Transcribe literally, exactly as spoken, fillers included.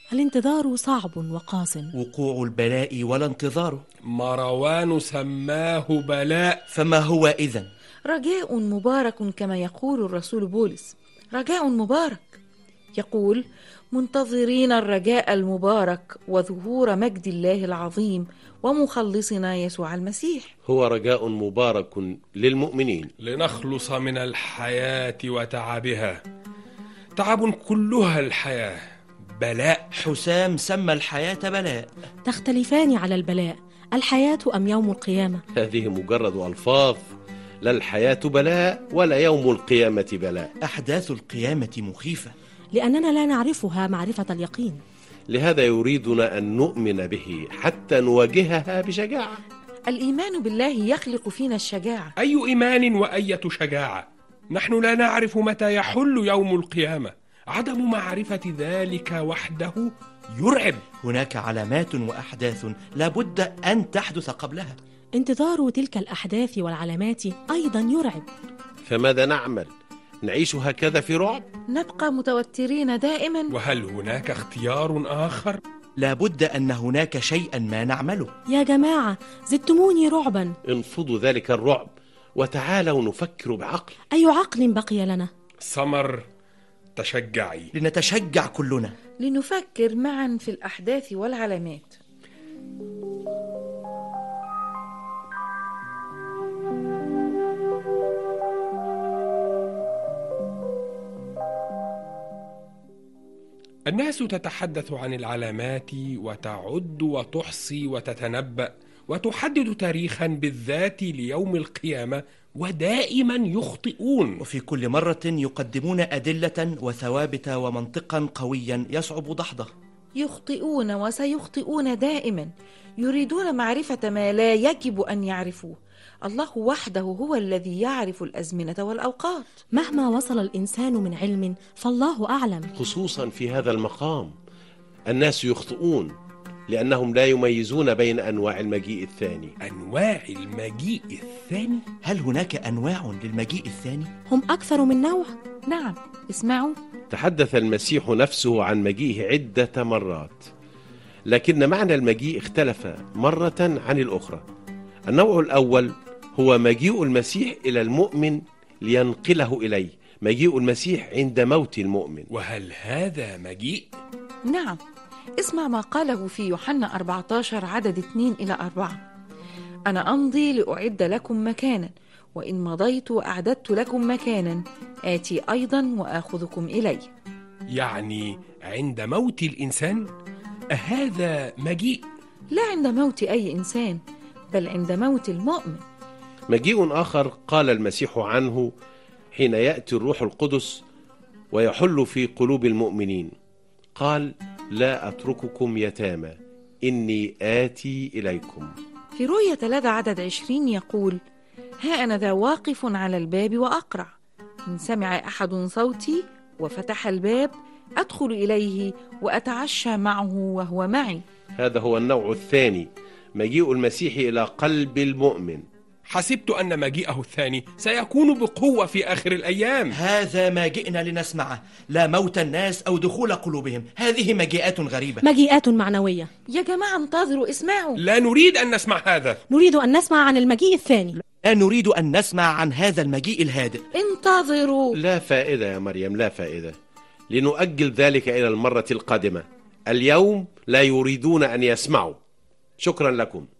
الانتظار صعب وقاس. وقوع البلاء ولا انتظاره. مروان سماه بلاء. فما هو إذن؟ رجاء مبارك كما يقول الرسول بولس، رجاء مبارك. يقول: منتظرين الرجاء المبارك وظهور مجد الله العظيم ومخلصنا يسوع المسيح. هو رجاء مبارك للمؤمنين لنخلص من الحياة وتعبها. تعب كلها الحياة بلاء. حسام سمى الحياة بلاء. تختلفان على البلاء، الحياة أم يوم القيامة؟ هذه مجرد ألفاظ، لا الحياة بلاء ولا يوم القيامة بلاء. أحداث القيامة مخيفة لأننا لا نعرفها معرفة اليقين، لهذا يريدنا أن نؤمن به حتى نواجهها بشجاعة. الإيمان بالله يخلق فينا الشجاعة. أي إيمان وأية شجاعة؟ نحن لا نعرف متى يحل يوم القيامة. عدم معرفة ذلك وحده يرعب. هناك علامات وأحداث لابد أن تحدث قبلها. انتظار تلك الأحداث والعلامات أيضا يرعب. فماذا نعمل؟ نعيش هكذا في رعب؟ نبقى متوترين دائما؟ وهل هناك اختيار آخر؟ لابد أن هناك شيئا ما نعمله. يا جماعة زدتموني رعبا. انفضوا ذلك الرعب وتعالوا نفكر بعقل. أي عقل بقي لنا؟ سمر، تشجعي. لنتشجع كلنا، لنفكر معا في الأحداث والعلامات. الناس تتحدث عن العلامات وتعد وتحصي وتتنبأ وتحدد تاريخا بالذات ليوم القيامة، ودائما يخطئون. وفي كل مرة يقدمون أدلة وثوابت ومنطقا قويا يصعب دحضه. يخطئون وسيخطئون دائما، يريدون معرفة ما لا يجب أن يعرفوه. الله وحده هو الذي يعرف الأزمنة والأوقات. مهما وصل الإنسان من علم فالله أعلم. خصوصا في هذا المقام الناس يخطئون لأنهم لا يميزون بين أنواع المجيء الثاني. أنواع المجيء الثاني؟ هل هناك أنواع للمجيء الثاني؟ هم أكثر من نوع. نعم، اسمعوا. تحدث المسيح نفسه عن مجيئه عدة مرات، لكن معنى المجيء اختلف مرة عن الأخرى. النوع الأول هو مجيء المسيح إلى المؤمن لينقله إليه، مجيء المسيح عند موت المؤمن. وهل هذا مجيء؟ نعم، اسمع ما قاله في يوحنا أربعة عشر عدد اثنين إلى أربعة: أنا أمضي لأعد لكم مكانا، وإن مضيت وأعددت لكم مكانا آتي أيضا وآخذكم إلي. يعني عند موت الإنسان؟ أهذا مجيء؟ لا عند موت أي إنسان، بل عند موت المؤمن. مجيء آخر قال المسيح عنه حين يأتي الروح القدس ويحل في قلوب المؤمنين، قال: لا أترككم يتامى، إني آتي إليكم. في رؤية ثلاثة عدد عشرين يقول: ها أنا ذا واقف على الباب وأقرع، إن سمع أحد صوتي وفتح الباب أدخل إليه وأتعشى معه وهو معي. هذا هو النوع الثاني، مجيء المسيح إلى قلب المؤمن. حسبت أن مجيئه الثاني سيكون بقوة في آخر الأيام. هذا ما جئنا لنسمعه، لا موت الناس أو دخول قلوبهم. هذه مجيئات غريبة، مجيئات معنوية. يا جماعة انتظروا، اسمعوا. لا نريد أن نسمع هذا. نريد أن نسمع عن المجيء الثاني. لا نريد أن نسمع عن هذا المجيء الهادئ. انتظروا. لا فائدة يا مريم، لا فائدة. لنؤجل ذلك إلى المرة القادمة. اليوم لا يريدون أن يسمعوا. شكرا لكم.